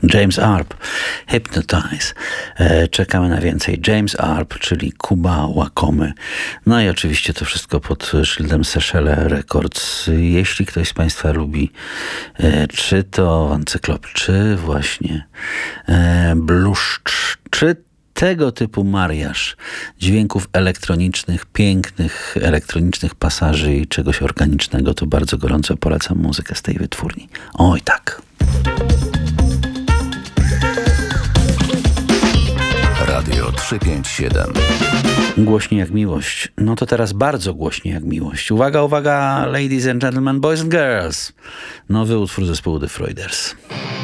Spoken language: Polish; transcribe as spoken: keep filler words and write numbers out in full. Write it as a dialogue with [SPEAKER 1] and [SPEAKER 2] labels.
[SPEAKER 1] James Arp, Hypnotize. E, czekamy na więcej. James Arp, czyli Kuba Łakomy. No i oczywiście to wszystko pod szyldem Seychelle Records. Jeśli ktoś z Państwa lubi e, czy to Ancyklop, czy właśnie e, bluszcz, czy tego typu mariaż dźwięków elektronicznych, pięknych elektronicznych pasaży i czegoś organicznego, to bardzo gorąco polecam muzykę z tej wytwórni. Oj tak.
[SPEAKER 2] Radio trzysta pięćdziesiąt siedem.
[SPEAKER 1] Głośniej jak miłość. No to teraz bardzo głośniej jak miłość. Uwaga, uwaga, ladies and gentlemen, boys and girls. Nowy utwór zespołu The Freuders.